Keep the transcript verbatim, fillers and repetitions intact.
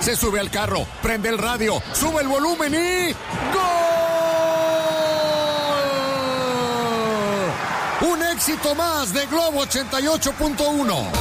se sube al carro, prende el radio, sube el volumen y... ¡gol! Un éxito más de Globo ochenta y ocho punto uno.